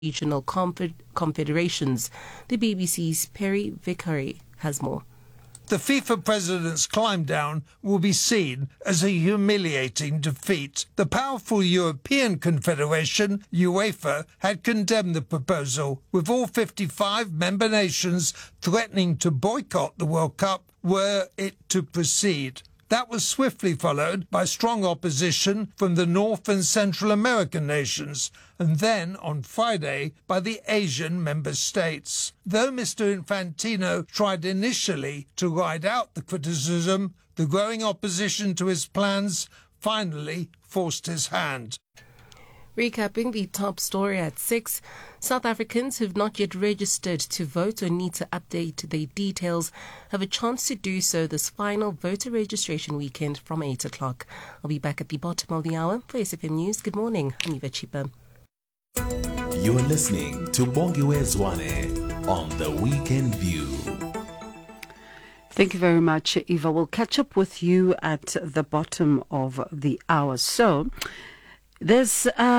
regional confederations. The BBC's Perry Vickery has more. The FIFA president's climb down will be seen as a humiliating defeat. The powerful European Confederation, UEFA, had condemned the proposal, with all 55 member nations threatening to boycott the World Cup were it to proceed. That was swiftly followed by strong opposition from the North and Central American nations, and then, on Friday, by the Asian member states. Though Mr. Infantino tried initially to ride out the criticism, the growing opposition to his plans finally forced his hand. Recapping the top story at 6, South Africans who've not yet registered to vote or need to update their details have a chance to do so this final voter registration weekend from 8 o'clock. I'll be back at the bottom of the hour for SFM News. Good morning, I'm Eva Chipa. You are listening to Bongiwe Zwane on The Weekend View. Thank you very much, Eva. We'll catch up with you at the bottom of the hour. So, there's,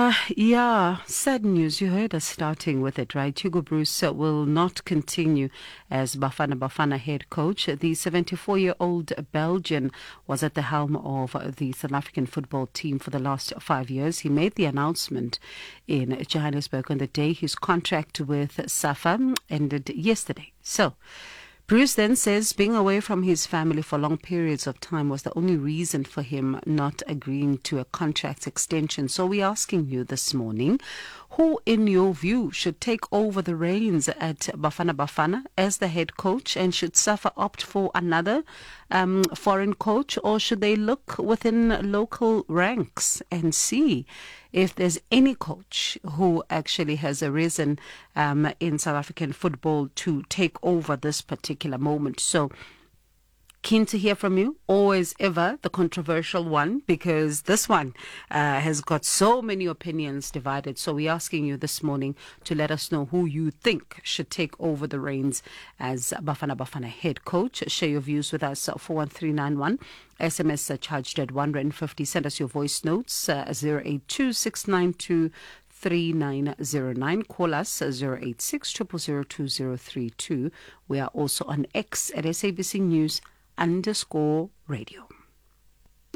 sad news. You heard us starting with it, right? Hugo Broos will not continue as Bafana Bafana head coach. The 74-year-old Belgian was at the helm of the South African football team for the last 5 years. He made the announcement in Johannesburg on the day his contract with SAFA ended yesterday. So, Bruce then says being away from his family for long periods of time was the only reason for him not agreeing to a contract extension. So we're asking you this morning, who in your view should take over the reins at Bafana Bafana as the head coach, and should SAFA opt for another foreign coach, or should they look within local ranks and see if there's any coach who actually has arisen in South African football to take over this particular moment? So, keen to hear from you, always ever the controversial one, because this one has got so many opinions divided. So we're asking you this morning to let us know who you think should take over the reins as Bafana Bafana head coach. Share your views with us, 41391. SMS charged at 150. Send us your voice notes, 082-692-3909. Call us 086-0002032. We are also on X at SABC News _radio.